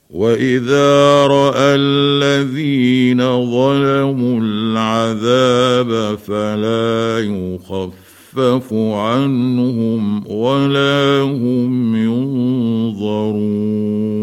وإذا رأى الذين ظلموا العذاب فلا يخفف عنهم ولا هم ينظرون